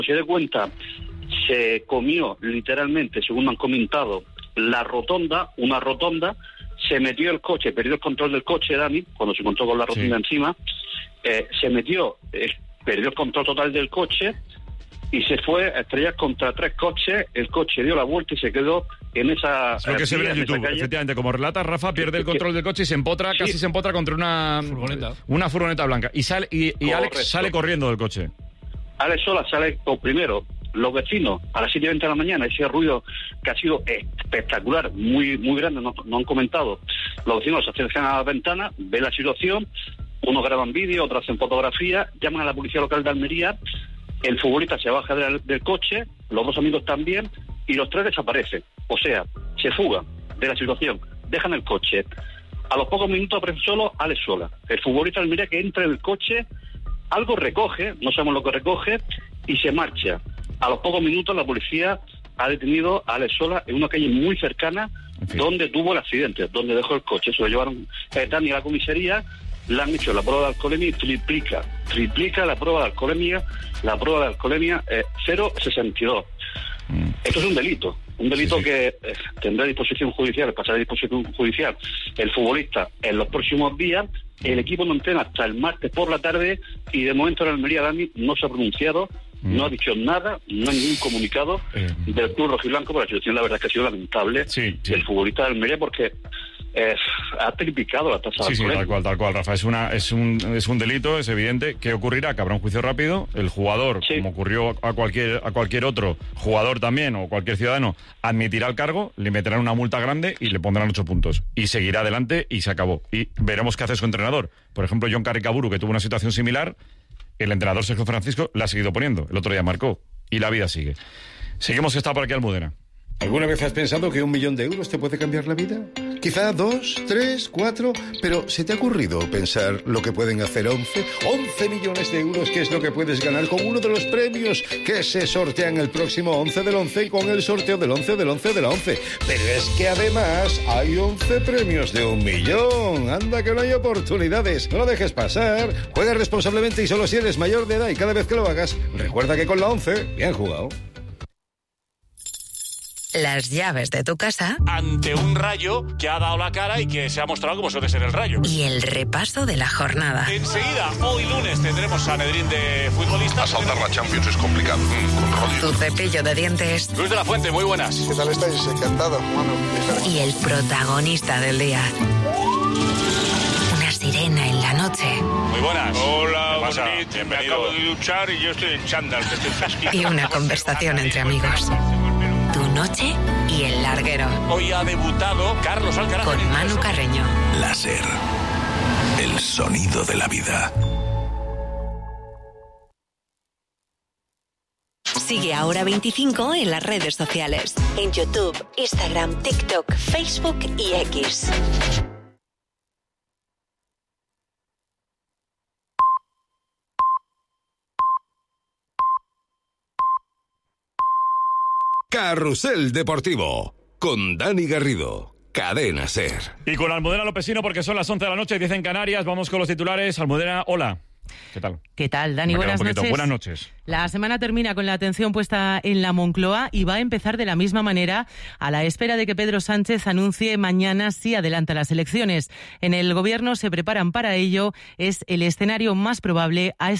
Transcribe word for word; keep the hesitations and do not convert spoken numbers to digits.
Se dé cuenta, se comió literalmente, según me han comentado, la rotonda, una rotonda, se metió el coche, perdió el control del coche, Dani, cuando se encontró con la rotonda sí. encima, eh, se metió, eh, perdió el control total del coche y se fue a estrellar contra tres coches, el coche dio la vuelta y se quedó en esa... Es lo que se ve en YouTube, efectivamente, como relata Rafa, pierde el control del coche y se empotra, sí. casi se empotra contra una furgoneta, una furgoneta blanca, y sale y, y Alex sale corriendo del coche. Alex Sola sale por primero, los vecinos a las siete y veinte de la mañana, ese ruido que ha sido espectacular, muy muy grande, no, no han comentado, los vecinos se acercan a la ventana, ven la situación, unos graban vídeo, otros hacen fotografía, llaman a la policía local de Almería, el futbolista se baja del, del coche, los dos amigos también, y los tres desaparecen, o sea, se fugan de la situación, dejan el coche. A los pocos minutos aparece solo Alex Sola, el futbolista de Almería, que entra en el coche, algo recoge, no sabemos lo que recoge, y se marcha. A los pocos minutos la policía ha detenido a Alex Sola en una calle muy cercana, en fin, donde tuvo el accidente, donde dejó el coche. Se lo llevaron eh, Dani a la comisaría, le han hecho la prueba de alcoholemia y triplica, triplica la prueba de alcoholemia, la prueba de alcoholemia eh, cero coma sesenta y dos. Mm. Esto es un delito, un delito sí, sí. que eh, tendrá disposición judicial, pasará a disposición judicial el futbolista en los próximos días. El equipo no entrena hasta el martes por la tarde y de momento en Almería, Dani, no se ha pronunciado, mm. no ha dicho nada, no hay ningún comunicado eh. del club rojiblanco, pero la situación la verdad es que ha sido lamentable sí, sí. del futbolista de Almería porque eh, ha triplicado la tasa sí, de sí, tal cual, tal cual, Rafa. Es una es un es un delito, es evidente. ¿Qué ocurrirá? Que habrá un juicio rápido. El jugador, sí. como ocurrió a cualquier a cualquier otro jugador también o cualquier ciudadano, admitirá el cargo, le meterán una multa grande y le pondrán ocho puntos y seguirá adelante y se acabó. Y veremos qué hace su entrenador. Por ejemplo, John Carricaburu, que tuvo una situación similar, el entrenador Sergio Francisco la ha seguido poniendo. El otro día marcó y la vida sigue. Seguimos que está por aquí Almudena. ¿Alguna vez has pensado que un millón de euros te puede cambiar la vida? Quizá dos, tres, cuatro, pero ¿se te ha ocurrido pensar lo que pueden hacer once? once millones de euros, ¿qué es lo que puedes ganar con uno de los premios que se sortean el próximo once del once y con el sorteo del once del once de la once? Pero es que además hay once premios de un millón. Anda que no hay oportunidades. No lo dejes pasar. Juega responsablemente y solo si eres mayor de edad, y cada vez que lo hagas, recuerda que con la once, bien jugado. Las llaves de tu casa ante un Rayo que ha dado la cara y que se ha mostrado como suele ser el Rayo. Y el repaso de la jornada. Enseguida, hoy lunes, tendremos Sanedrín de futbolistas. Asaltar la Champions es complicado. Mm, con tu cepillo de dientes. Luis de la Fuente, muy buenas. ¿Qué tal estáis? Encantado. Bueno, y el protagonista del día. Una sirena en la noche. Muy buenas. Hola, bonito. Me acabo de duchar y yo estoy en chándal, que estoy fresquito. Y una conversación entre amigos. Tu noche y el larguero. Hoy ha debutado Carlos Alcaraz con Manu Carreño. Láser, el sonido de la vida. Sigue Ahora veinticinco en las redes sociales. En YouTube, Instagram, TikTok, Facebook y X. Carrusel Deportivo, con Dani Garrido, Cadena SER. Y con Almudena Lopesino, porque son las once de la noche, diez en Canarias. Vamos con los titulares. Almudena, hola. ¿Qué tal? ¿Qué tal, Dani? Buenas noches. Buenas noches. La semana termina con la atención puesta en la Moncloa y va a empezar de la misma manera a la espera de que Pedro Sánchez anuncie mañana si adelanta las elecciones. En el Gobierno se preparan para ello. Es el escenario más probable a esta